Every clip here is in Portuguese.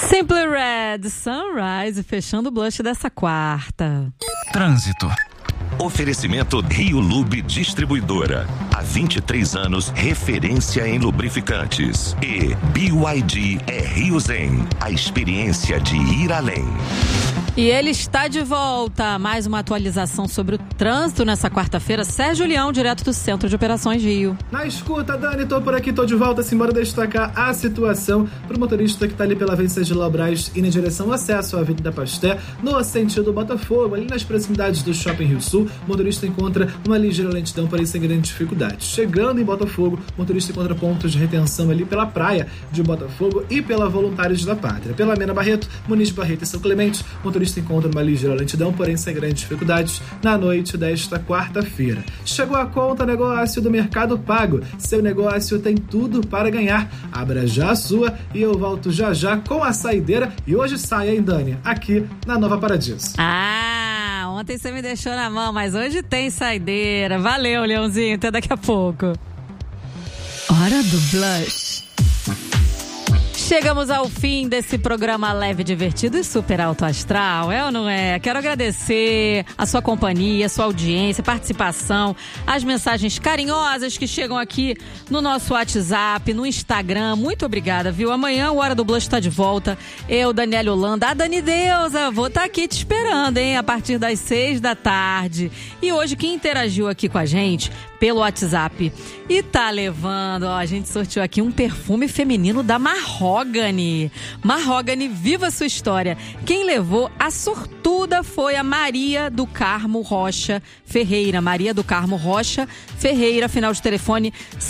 Simply Red, Sunrise, fechando o blush dessa quarta. Trânsito. Oferecimento Rio Lube Distribuidora. Há 23 anos, referência em lubrificantes. E BYD é Rio Zen, a experiência de ir além. E ele está de volta. Mais uma atualização sobre o trânsito nessa quarta-feira. Sérgio Leão, direto do Centro de Operações Rio. Na escuta, Dani, tô por aqui, tô de volta. Simbora destacar a situação pro motorista que tá ali pela Venceslau Braz e na direção acesso à Avenida Pasteur, no sentido Botafogo, ali nas proximidades do Shopping Rio Sul. O motorista encontra uma ligeira lentidão, porém sem grandes dificuldades. Chegando em Botafogo, o motorista encontra pontos de retenção ali pela praia de Botafogo e pela Voluntários da Pátria. Pela Mena Barreto, Muniz Barreto e São Clemente, o motorista encontra uma ligeira lentidão, porém sem grandes dificuldades, na noite desta quarta-feira. Chegou a conta negócio do Mercado Pago. Seu negócio tem tudo para ganhar. Abra já a sua e eu volto já já com a saideira. E hoje sai, hein, Dani? Aqui na Nova Paradiso. Ontem você me deixou na mão, mas hoje tem saideira. Valeu, Leãozinho. Até daqui a pouco. Hora do Blush. Chegamos ao fim desse programa leve, divertido e super alto astral, é ou não é? Quero agradecer a sua companhia, a sua audiência, participação, as mensagens carinhosas que chegam aqui no nosso WhatsApp, no Instagram. Muito obrigada, viu? Amanhã o Hora do Blush está de volta. Eu, Daniela Holanda, a Dani Deusa, vou estar aqui te esperando, hein? A partir das 6 da tarde. E hoje quem interagiu aqui com a gente pelo WhatsApp e tá levando, ó, a gente sorteou aqui um perfume feminino da Mahogany. Mahogany, viva a sua história. Quem levou a sortuda foi a Maria do Carmo Rocha Ferreira. Maria do Carmo Rocha Ferreira, final de telefone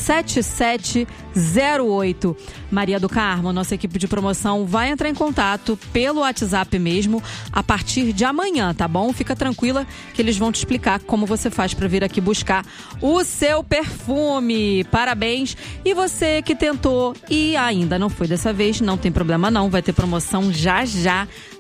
7708. Maria do Carmo, nossa equipe de promoção vai entrar em contato pelo WhatsApp mesmo a partir de amanhã, tá bom? Fica tranquila que eles vão te explicar como você faz para vir aqui buscar o seu perfume. Parabéns. E você que tentou e ainda não foi dessa vez, não tem problema não, vai ter promoção já já